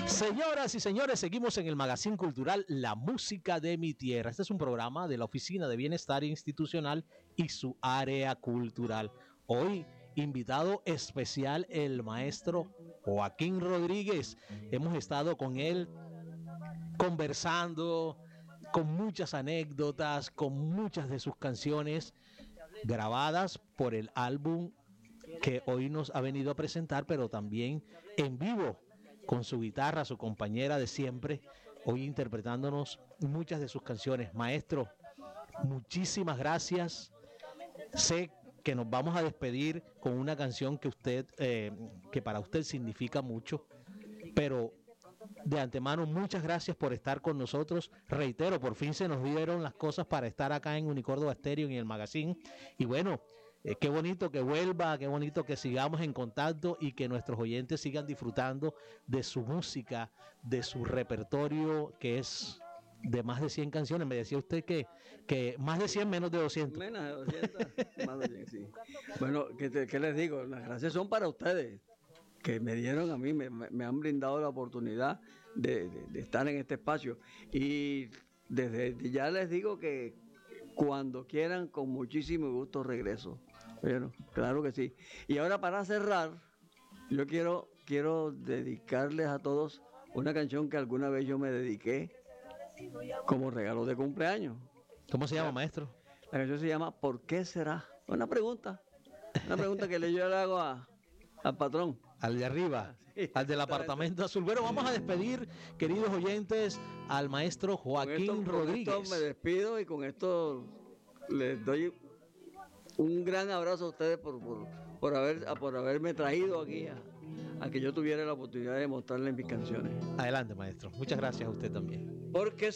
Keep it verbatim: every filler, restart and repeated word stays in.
Señoras y señores, seguimos en el Magazine Cultural La Música de mi Tierra. Este es un programa de la Oficina de Bienestar Institucional y su área cultural. Hoy, invitado especial, el maestro Joaquín Rodríguez. Hemos estado con él conversando, con muchas anécdotas, con muchas de sus canciones grabadas por el álbum que hoy nos ha venido a presentar, pero también en vivo, con su guitarra, su compañera de siempre, hoy interpretándonos muchas de sus canciones. Maestro, muchísimas gracias. Sé que nos vamos a despedir con una canción que usted, eh, que para usted significa mucho, pero de antemano, muchas gracias por estar con nosotros. Reitero, por fin se nos dieron las cosas para estar acá en Unicórdoba Estéreo y en el Magazine. Y bueno, Eh, qué bonito que vuelva, qué bonito que sigamos en contacto y que nuestros oyentes sigan disfrutando de su música, de su repertorio, que es de más de cien canciones. Me decía usted que, que más de cien, menos de doscientos. Menos de doscientos, más de cien, sí. Bueno, ¿qué, te, ¿qué les digo? Las gracias son para ustedes, que me dieron a mí, me, me han brindado la oportunidad de, de, de estar en este espacio. Y desde ya les digo que cuando quieran, con muchísimo gusto regreso. Bueno, claro que sí. Y ahora, para cerrar, yo quiero, quiero dedicarles a todos una canción que alguna vez yo me dediqué como regalo de cumpleaños. ¿Cómo se llama, maestro? La canción se llama ¿Por qué será? Una pregunta. Una pregunta que yo le hago a, al patrón. Al de arriba, sí, al del apartamento azul. Bueno, vamos a despedir, queridos oyentes, al maestro Joaquín con esto, Rodríguez. Con esto me despido y con esto les doy un gran abrazo a ustedes por, por, por, haber, por haberme traído aquí a, a que yo tuviera la oportunidad de mostrarles mis canciones. Adelante, maestro. Muchas gracias a usted también. Porque